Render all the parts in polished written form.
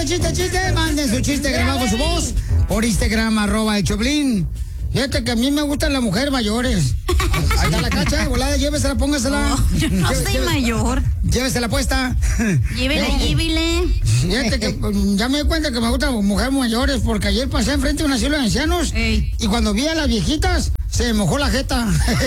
Chiste, manden su chiste grabado con su voz por Instagram, @el Choplin. Fíjate que a mí me gustan las mujeres mayores. Ahí está la Cacha, volada, llévesela, póngasela. No, yo no soy mayor. Llévesela puesta. Llévele. Fíjate que ya me di cuenta que me gustan mujeres mayores porque ayer pasé enfrente de un asilo de ancianos. Ey. Y cuando vi a las viejitas, se me mojó la jeta.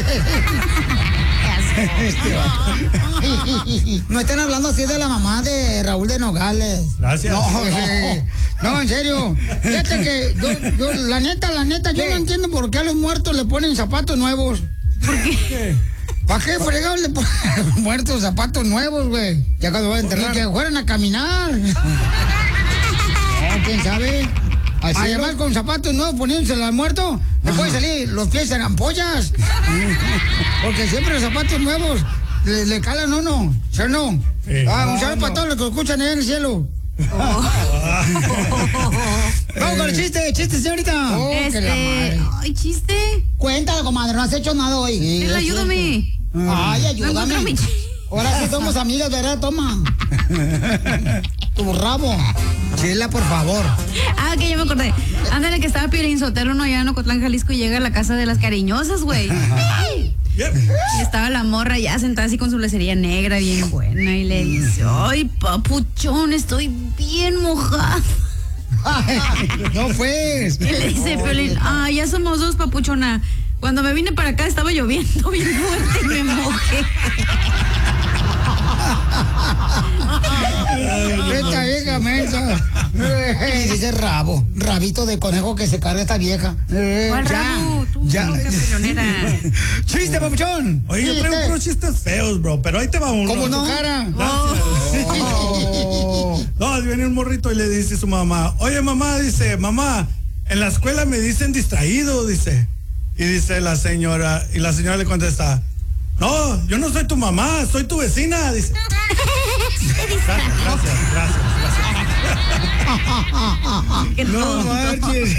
No estén hablando así de la mamá de Raúl de Nogales. Gracias. No, en serio. Fíjate que yo la neta, yo no entiendo por qué a los muertos le ponen zapatos nuevos. ¿Por qué? ¿Para qué fregados le ponen a los muertos zapatos nuevos, güey? Ya cuando van a enterrar, que fueran a caminar. No, quién sabe. Además, con zapatos nuevos poniéndose al muerto, le pueden salir los pies en ampollas. Porque siempre los zapatos nuevos le calan a uno. ¿Sí o no? Un saludo para todos los que escuchan allá en el cielo. Vamos con el chiste, señorita. Ay, chiste. Cuéntalo, comadre, no has hecho nada hoy. Sí, ayúdame. Ay, ayúdame. No, Ahora sí somos amigas, ¿verdad? Toma. Tu rabo. Chela, por favor. Ok, ya me acordé. Ándale, que estaba Piolín Sotelo, uno allá en Ocotlán, Jalisco, y llega a la casa de las cariñosas, güey. Y estaba la morra ya sentada así con su lecería negra, bien buena, y le dice, ay, papuchón, estoy bien mojada. No pues. Y le dice Piolín, ya somos dos, papuchona. Cuando me vine para acá estaba lloviendo bien fuerte y me mojé. Esta vieja mensa. Dice rabito de conejo que se carga esta vieja. ¿Cuál rabo? Tú, pelonera. Chiste, papuchón. Oye, yo traigo unos chistes feos, bro, pero ahí te va uno. ¿Cómo no? Cara. No, viene un morrito y le dice a su mamá, oye, mamá, mamá, en la escuela me dicen distraído, dice. Y dice la señora, y la señora le contesta, no, yo no soy tu mamá, soy tu vecina, dice. Gracias. No marches.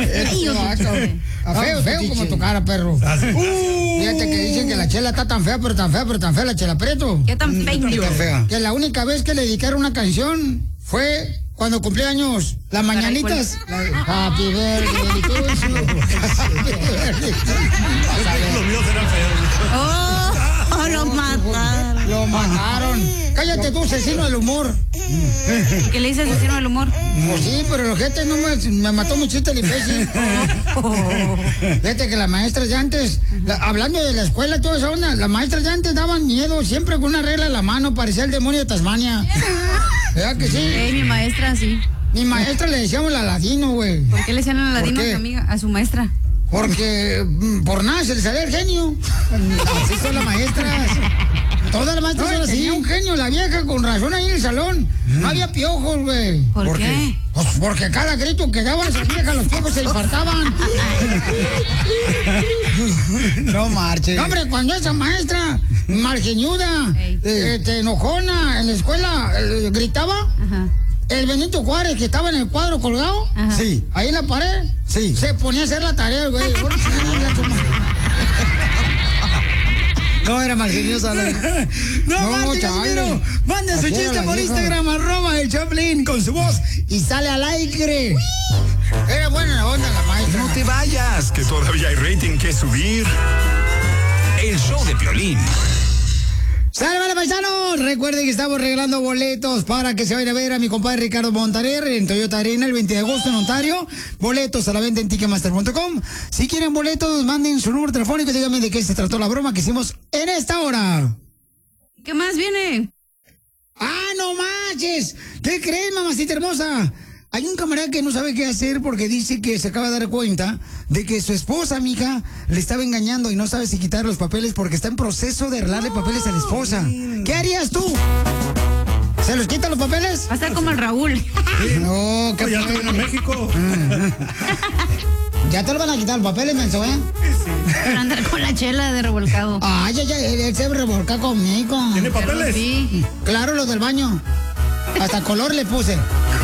Feo como tu cara, perro. Fíjate que dicen que la Chela está tan fea, pero tan fea la Chela Prieto. ¿Qué tan feo? Que la única vez que le dedicaron una canción fue cuando cumplía años, las mañanitas. Happy birthday to you. Los míos eran feos. Lo mataron. Cállate tú, asesino del humor. ¿Qué le dice asesino del humor? Pues sí, pero el gente no me mató mi chiste el imbécil. Fíjate que las maestras de antes, hablando de la escuela, toda esa onda, las maestras de antes daban miedo, siempre con una regla en la mano, parecía el demonio de Tasmania. ¿Verdad que sí? Mi maestra, sí. Mi maestra le decíamos el Aladino, güey. ¿Por qué le decían el Aladino a su amiga, a su maestra? Porque por nada se le salía el genio. Así son las maestras. Todas las maestras son así. Tenía un genio la vieja, con razón ahí en el salón. No había piojos, güey. ¿Por qué? Pues porque cada grito que daba esa vieja, los piojos se infartaban. No marches. No, hombre, cuando esa maestra malgeñuda, enojona en la escuela, gritaba. Ajá. El Benito Juárez, que estaba en el cuadro colgado, ajá, sí, ahí en la pared, sí, se ponía a hacer la tarea, güey. No, era malgeniosa. No, chaval. Manda su chiste por Instagram, @el Choplin, con su voz, y sale al aire. Era buena la onda la maestra. No te vayas, que todavía hay rating que subir. El show de Piolín. ¡Sale, vale, paisanos! Recuerden que estamos regalando boletos para que se vayan a ver a mi compadre Ricardo Montaner en Toyota Arena el 20 de agosto en Ontario. Boletos a la venta en Ticketmaster.com. Si quieren boletos, manden su número telefónico y díganme de qué se trató la broma que hicimos en esta hora. ¿Qué más viene? ¡Ah, no manches! ¿Qué crees, mamacita hermosa? Hay un camarada que no sabe qué hacer porque dice que se acaba de dar cuenta de que su esposa, mija, le estaba engañando y no sabe si quitar los papeles porque está en proceso de arreglarle papeles a la esposa. ¿Qué harías tú? ¿Se los quitan los papeles? Va a ser como el Raúl. No, que ya estoy en México. Ya te lo van a quitar los papeles, menso, ¿eh? Sí. Para andar con la Chela de revolcado. Ay, él se revolca conmigo. ¿Tiene papeles? Sí. Claro, los del baño. Hasta color le puse.